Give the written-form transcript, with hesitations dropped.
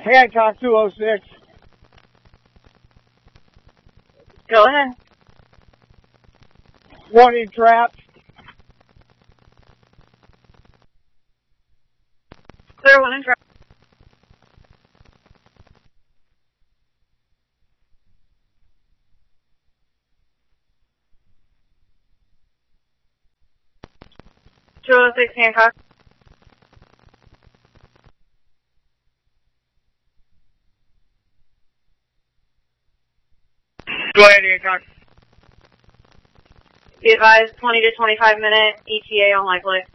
Hancock 206. Go ahead. One in trap. Clear one in trap. .206 Hancock. Go ahead, Hancock. Be advised, 20 to 25 minute ETA unlikely.